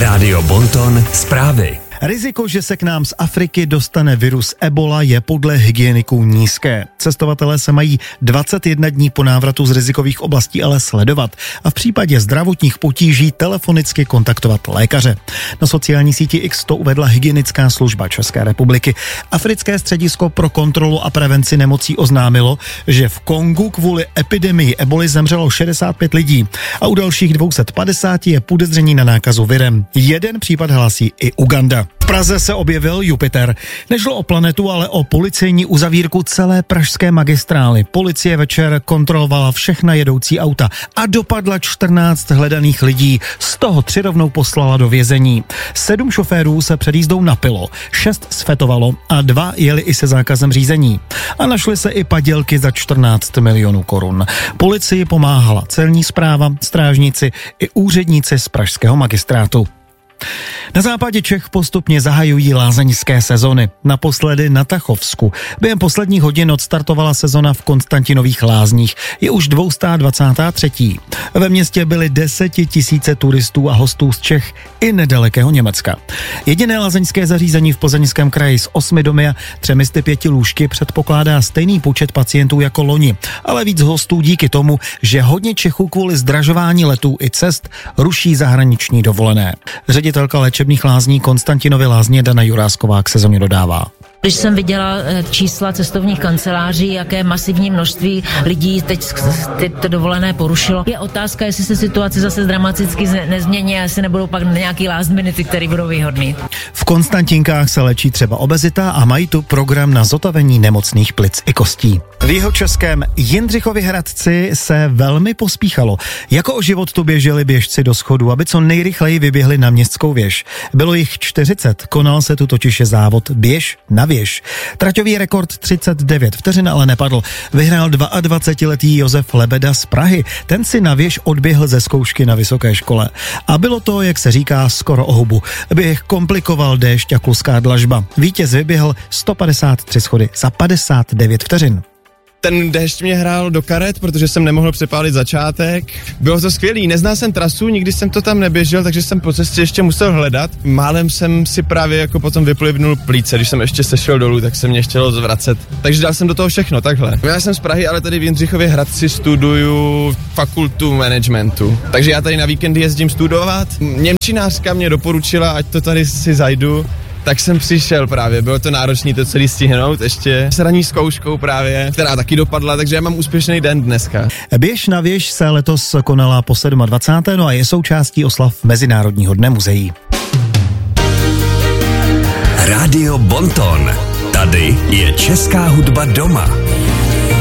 Rádio Bonton zprávy. Riziko, že se k nám z Afriky dostane virus Ebola, je podle hygieniků nízké. Cestovatelé se mají 21 dní po návratu z rizikových oblastí ale sledovat a v případě zdravotních potíží telefonicky kontaktovat lékaře. Na sociální síti X to uvedla hygienická služba České republiky. Africké středisko pro kontrolu a prevenci nemocí oznámilo, že v Kongu kvůli epidemii Eboly zemřelo 65 lidí a u dalších 250 je podezření na nákazu virem. Jeden případ hlásí i Uganda. V Praze se objevil Jupiter. Nešlo o planetu, ale o policejní uzavírku celé pražské magistrály. Policie večer kontrolovala všechna jedoucí auta a dopadla 14 hledaných lidí. Z toho 3 rovnou poslala do vězení. 7 šoférů se před jízdou napilo, 6 sfetovalo a 2 jeli i se zákazem řízení. A našly se i padělky za 14 milionů korun. Policii pomáhala celní správa, strážníci i úředníci z pražského magistrátu. Na západě Čech postupně zahajují lázeňské sezony. Naposledy na Tachovsku. Během posledních hodin odstartovala sezona v Konstantinových lázních. Je už 223. Ve městě byly 10 000 turistů a hostů z Čech i nedalekého Německa. Jediné lázeňské zařízení v Plzeňském kraji s 8 domy a 305 lůžky předpokládá stejný počet pacientů jako loni, ale víc hostů díky tomu, že hodně Čechů kvůli zdražování letů i cest ruší zahraniční dovolené. Ředitelka léčebných lázní Konstantinovy lázně Dana Jurásková k sezóně dodává. Když jsem viděla čísla cestovních kanceláří, jaké masivní množství lidí teď tyto dovolené porušilo, je otázka, jestli se situace zase dramaticky nezmění a jestli nebudou pak nějaký last minuty, které budou výhodný. V Konstantinkách se léčí třeba obezita a mají tu program na zotavení nemocných plic i kostí. V jihočeském Jindřichově Hradci se velmi pospíchalo. Jako o život tu běželi běžci do schodu, aby co nejrychleji vyběhli na Městskou věž. Bylo jich 40, konal se tu totiž závod běž na věž. Traťový rekord 39 vteřin ale nepadl. Vyhrál 22letý Josef Lebeda z Prahy. Ten si na věž odběhl ze zkoušky na vysoké škole. A bylo to, jak se říká, skoro o hubu. Běh komplikoval déšť a kluská dlažba. Vítěz vyběhl 153 schody za 59 vteřin. Ten déšť mě hrál do karet, protože jsem nemohl přepálit začátek. Bylo to skvělý, neznal jsem trasu, nikdy jsem to tam neběžel, takže jsem po cestě ještě musel hledat. Málem jsem si právě jako potom vyplivnul plíce, když jsem ještě sešel dolů, tak se mě chtělo zvracet. Takže dal jsem do toho všechno, takhle. Já jsem z Prahy, ale tady v Jindřichově Hradci studuju fakultu managementu. Takže já tady na víkendy jezdím studovat. Němčinářka mě doporučila, ať to tady si zajdu. Tak jsem přišel právě, bylo to náročné to celý stihnout, ještě s ranní zkouškou právě, která taky dopadla, takže já mám úspěšný den dneska. Běž na věž se letos konala po 27. a je součástí oslav Mezinárodního dne muzeí. Rádio Bonton. Tady je česká hudba doma.